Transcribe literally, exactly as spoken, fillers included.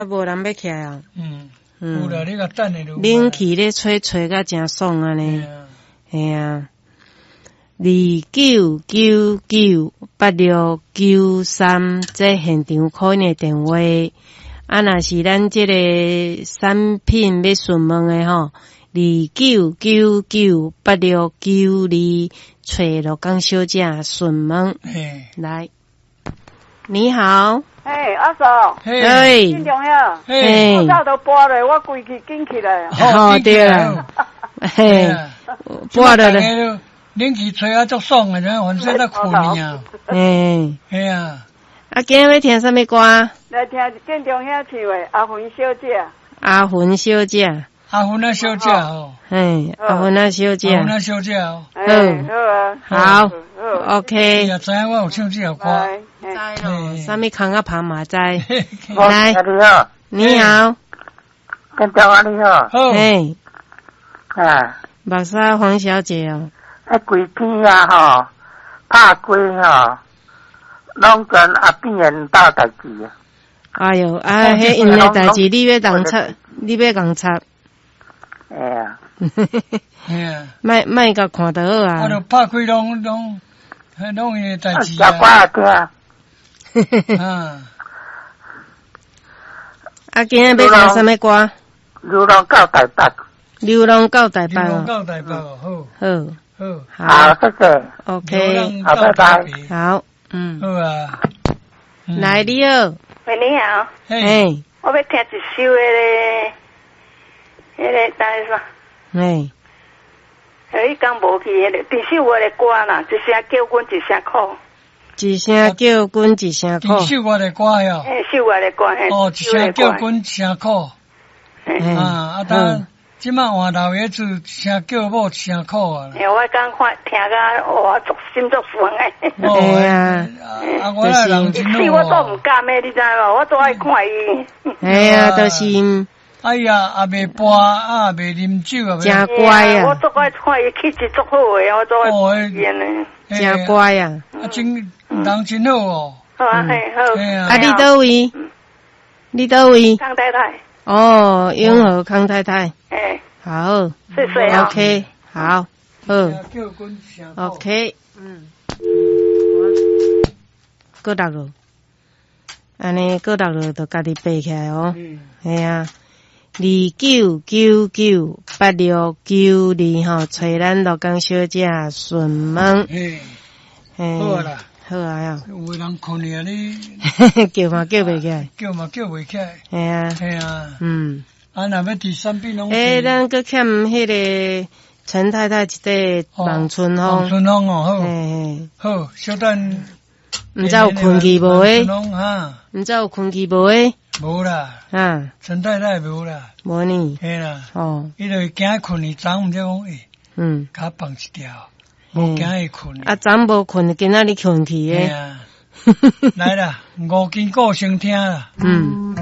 无人要起来啊。 嗯， 嗯， 有啦，你甲等下就。 冷气咧吹吹甲真爽安尼。系啊。二九九九八六九三，这现场 call 的电话。啊，若是咱这个产品要询问的吼，二九九九八六九二，找罗江小姐询问。来，你好。 嘿，阿嫂。 嘿。 紧张呀。 嘿。 我早都搬了，我规气紧起来。 好对啦。嘿。搬了咧。冷气吹啊，足爽的，咱晚上在困呀。 嘿。 嘿啊。 啊，今日要听什么歌？ 来听建中遐唱的阿芬小姐。 阿芬小姐。 阿芬啊小姐哦。 嘿，阿芬啊小姐。 阿芬啊小姐哦。 好。好啊。好。OK。 你也知我有唱这首歌。 知咯。啥物空啊旁嘛知。来。 你好。 你好。 建中啊，你好。 好。 嘿。 啊。 目沙黄小姐哦。 迄规天啊吼，拍龟吼，拢跟阿扁人斗代志啊。 哎哟，啊，迄因诶代志，你要共插，你要共插。 哎呀， 哎呀， 莫莫甲看得好啊。 我著拍开拢拢，拢伊诶代志啊。歌听。 啊。 啊，今日要听什么歌？ 流浪到台北。 流浪到台北。 流浪到台北哦，好。 好。 好，好，谢谢。 OK， 好，拜拜。 好，嗯。 好啊。 来，你好。 喂，你好。 嘿。 我要听一首迄个，迄个等下说。 嘿。 迄讲无去迄个，第首我的歌啦，一声叫阮一声哭。 一声叫阮一声哭。 第首我的歌哟。 嘿，首我的歌嘿。 哦，一声叫阮一声哭。啊，啊当。即摆换老爷子声叫某声苦啊！ 哎，我刚看听个我足心足酸诶。 哦呀， 啊我来人真好。 是我都唔甘诶，你知无？我都爱看伊。 哎呀，都是。 哎呀，也未搬，啊也未啉酒啊。 真乖啊！ 我足爱看伊气质足好诶，我都爱演诶。 真乖啊！ 啊，真人真好哦。 好啊，嘿好。 啊，你倒位？你倒位？ 康太太。 哦，永和康太太。 哎， 好， 谢谢啊。 OK， 好，好 ，OK， 嗯，过六路，安尼过六路就家己背起来哦。系啊，二九九九八六九二吼，找咱罗江小姐询问。 嘿，好啦。 好啊呀！ 有个人困啊，你叫嘛叫袂起来， 叫嘛叫袂起来。 系啊， 系啊， 嗯。 啊，若要第三笔拢。 诶，咱搁欠迄个陈太太一块望春风。 望春风哦，好。 嘿嘿。 好，小等。 毋知有困去无诶？ 望春风哈。 毋知有困去无诶？ 无啦。 啊。 陈太太无啦。 无呢。 嘿啦。 哦。 伊就惊困去，昨毋则讲诶。 嗯。 甲放一条。无惊会困。 啊，昨无困，今仔日困去诶。 来啦，五斤果先听啦。 嗯。